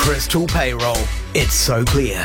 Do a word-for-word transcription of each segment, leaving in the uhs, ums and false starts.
Crystal Payroll. It's so clear.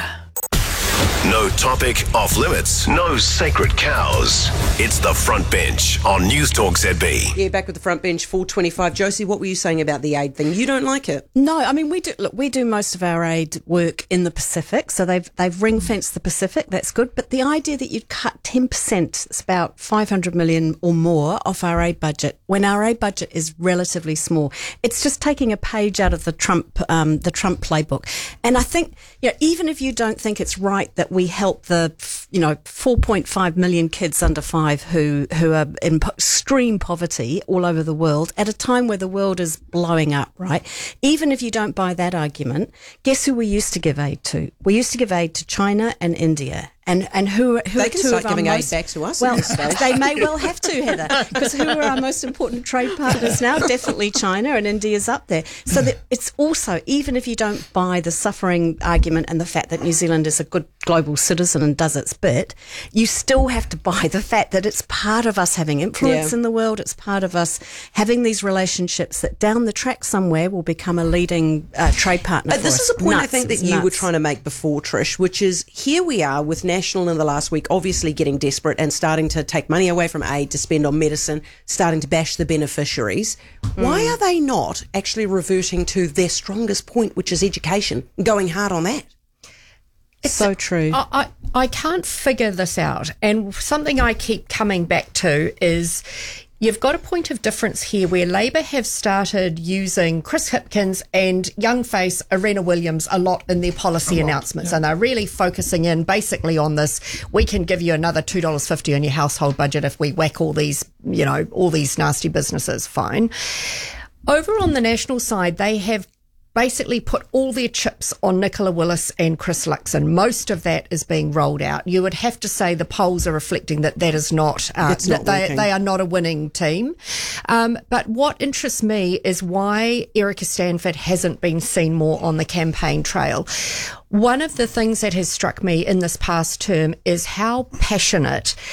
No topic off limits. No sacred cows. It's the Front Bench on News Talk Z B. Yeah, back with the Front Bench, four twenty-five. Josie, what were you saying about the aid thing? You don't like it? No, I mean, we do, look, we do most of our aid work in the Pacific, so they've they've ring-fenced the Pacific, that's good, but the idea that you'd cut ten percent, it's about five hundred million or more off our aid budget, when our aid budget is relatively small, it's just taking a page out of the Trump um, the Trump playbook. And I think, you know, even if you don't think it's right that we help the, you know, four point five million kids under five who, who are in po- extreme poverty all over the world at a time where the world is blowing up, right? Even if you don't buy that argument, guess who we used to give aid to? We used to give aid to China and India. And and who, who they are can two start of giving our aid most, back to us. Well, at this stage. they may well have to, Heather, because who are our most important trade partners now? Definitely China, and India's up there. So that it's also, even if you don't buy the suffering argument and the fact that New Zealand is a good global citizen and does its bit, you still have to buy the fact that it's part of us having influence Yeah. in the world. It's part of us having these relationships that down the track somewhere will become a leading uh, trade partner. But for this us. is a point I Nuts. think that It's you were nuts. trying to make before, Trish, which is here we are with National in the last week obviously getting desperate and starting to take money away from aid to spend on medicine, starting to bash the beneficiaries. Mm. Why are they not actually reverting to their strongest point, which is education, going hard on that? It's so true. I, I, I can't figure this out. And something I keep coming back to is you've got a point of difference here where Labor have started using Chris Hipkins and young face Arena Williams a lot in their policy announcements. Yeah. And they're really focusing in basically on this. We can give you another two dollars fifty on your household budget if we whack all these, you know, all these nasty businesses. Fine. Over on the national side, they have basically put all their chips on Nicola Willis and Chris Luxon. Most of that is being rolled out. You would have to say the polls are reflecting that that is not, uh, It's not they, working. they are not a winning team. Um, but what interests me is why Erica Stanford hasn't been seen more on the campaign trail. One of the things that has struck me in this past term is how passionate